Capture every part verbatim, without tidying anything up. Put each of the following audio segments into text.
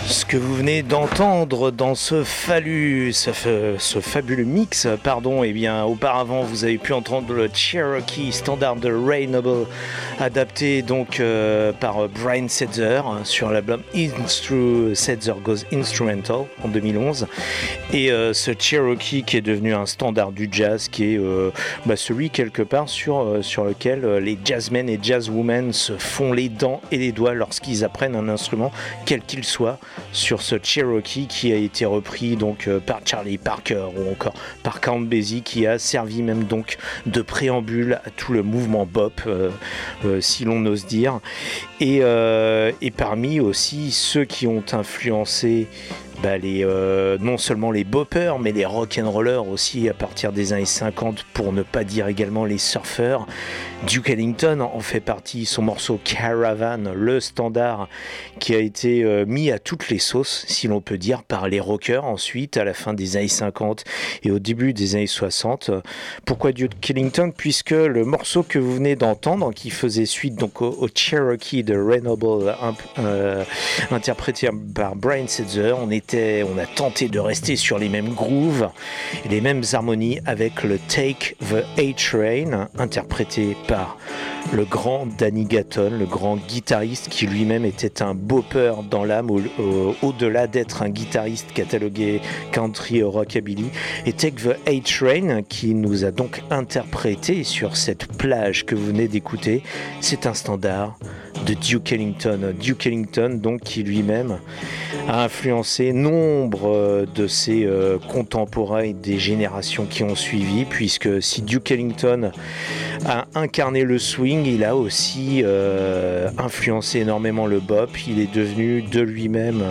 Ce que vous venez d'entendre dans ce, fallu, ce, ce fabuleux mix, pardon, et eh bien auparavant vous avez pu entendre le Cherokee standard de Ray Noble, adapté donc euh, par Brian Setzer sur l'album Instru Setzer Goes Instrumental en deux mille onze, et euh, ce Cherokee qui est devenu un standard du jazz, qui est euh, bah, celui quelque part sur, euh, sur lequel euh, les jazzmen et jazzwomen se font les dents et les doigts lorsqu'ils apprennent un instrument quel qu'il soit, sur ce Cherokee qui a été repris donc euh, par Charlie Parker ou encore par Count Basie, qui a servi même donc de préambule à tout le mouvement bop, euh, euh, si l'on ose dire, et, euh, et parmi aussi ceux qui ont influencé Bah les, euh, non seulement les boppers, mais les rock'n'rollers aussi à partir des années cinquante, pour ne pas dire également les surfeurs. Duke Ellington en fait partie, son morceau Caravan, le standard qui a été euh, mis à toutes les sauces, si l'on peut dire, par les rockers ensuite, à la fin des années cinquante et au début des années soixante. Pourquoi Duke Ellington? Puisque le morceau que vous venez d'entendre, qui faisait suite donc au, au Cherokee de Ray Noble, euh, interprété par Brian Setzer, on est on a tenté de rester sur les mêmes grooves et les mêmes harmonies avec le Take the A-Train, interprété par le grand Danny Gatton, le grand guitariste qui lui-même était un bopper dans l'âme, au, au, au-delà d'être un guitariste catalogué country rockabilly. Et Take the A-Train, qui nous a donc interprété sur cette plage que vous venez d'écouter, c'est un standard de Duke Ellington. Duke Ellington, donc, qui lui-même a influencé nombre de ses euh, contemporains et des générations qui ont suivi, puisque si Duke Ellington a incarné le swing, il a aussi euh, influencé énormément le bop. Il est devenu de lui-même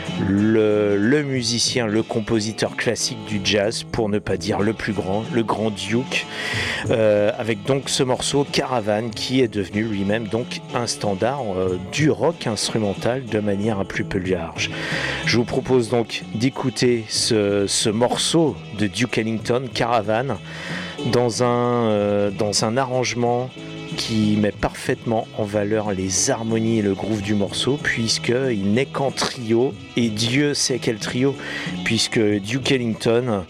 le, le musicien, le compositeur classique du jazz, pour ne pas dire le plus grand, le grand Duke, euh, avec donc ce morceau Caravan qui est devenu lui-même donc un standard euh, du rock instrumental de manière un peu plus large. Je vous propose donc d'écouter ce, ce morceau de Duke Ellington, Caravan, dans un, euh, dans un arrangement qui met parfaitement en valeur les harmonies et le groove du morceau, puisqu'il n'est qu'en trio, et Dieu sait quel trio, puisque Duke Ellington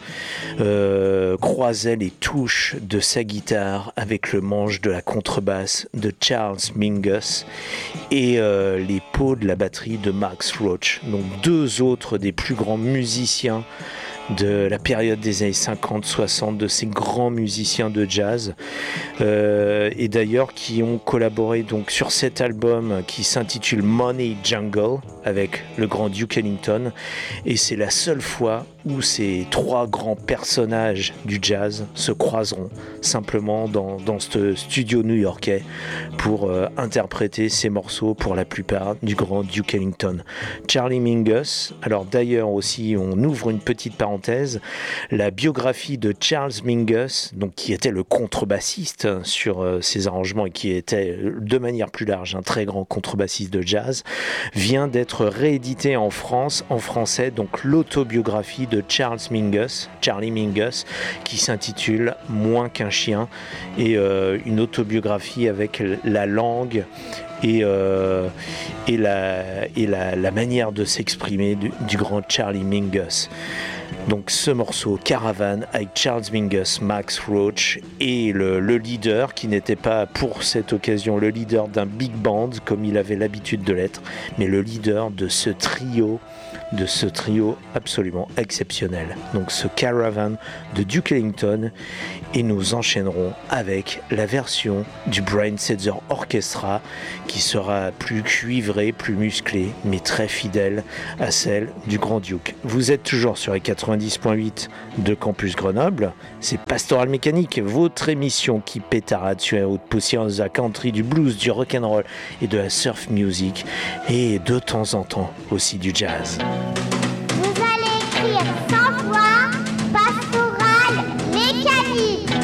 euh, croisait les touches de sa guitare avec le manche de la contrebasse de Charles Mingus et euh, les pots de la batterie de Max Roach, donc deux autres des plus grands musiciens de la période des années cinquante soixante, de ces grands musiciens de jazz, euh, et d'ailleurs qui ont collaboré donc sur cet album qui s'intitule Money Jungle avec le grand Duke Ellington, et c'est la seule fois où ces trois grands personnages du jazz se croiseront simplement dans, dans ce studio new-yorkais pour euh, interpréter ces morceaux, pour la plupart du grand Duke Ellington. Charlie Mingus, alors d'ailleurs aussi on ouvre une petite parenthèse, la biographie de Charles Mingus, donc qui était le contrebassiste sur euh, ces arrangements et qui était de manière plus large un très grand contrebassiste de jazz, vient d'être rééditée en France, en français, donc l'autobiographie de Charles Mingus, Charlie Mingus, qui s'intitule Moins qu'un chien, et euh, une autobiographie avec la langue et, euh, et, la, et la, la manière de s'exprimer du, du grand Charlie Mingus. Donc ce morceau Caravan avec Charles Mingus, Max Roach et le, le leader, qui n'était pas pour cette occasion le leader d'un big band comme il avait l'habitude de l'être, mais le leader de ce trio de ce trio absolument exceptionnel. Donc ce Caravan de Duke Ellington, et nous enchaînerons avec la version du Brian Setzer Orchestra, qui sera plus cuivrée, plus musclée, mais très fidèle à celle du Grand Duke. Vous êtes toujours sur les quatre-vingt-dix point huit de Campus Grenoble, c'est Pastoral Mécanique, votre émission qui pétarade sur la haute poussière de la country, du blues, du rock'n'roll et de la surf music, et de temps en temps aussi du jazz. Vous allez écrire